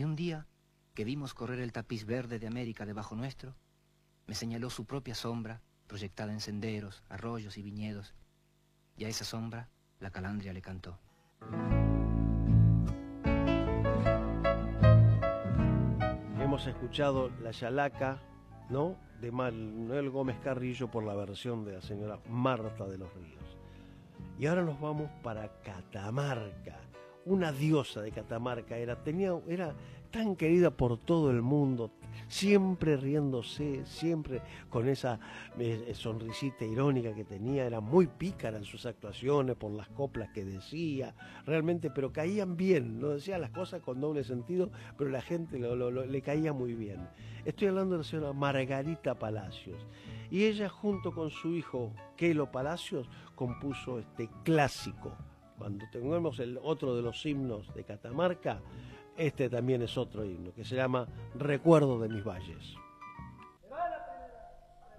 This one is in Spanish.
Y un día, que vimos correr el tapiz verde de América debajo nuestro, me señaló su propia sombra, proyectada en senderos, arroyos y viñedos, y a esa sombra la calandria le cantó. Hemos escuchado La Chalaca, ¿no?, de Manuel Gómez Carrillo por la versión de la señora Marta de los Ríos. Y ahora nos vamos para Catamarca. Una diosa de Catamarca era tan querida por todo el mundo, siempre riéndose, siempre con esa sonrisita irónica que tenía. Era muy pícara en sus actuaciones por las coplas que decía, realmente, pero caían bien, no decía las cosas con doble sentido, pero la gente le caía muy bien. Estoy hablando de la señora Margarita Palacios, y ella junto con su hijo Quelo Palacios compuso este clásico. Cuando tengamos el otro de los himnos de Catamarca, este también es otro himno, que se llama Recuerdo de mis valles.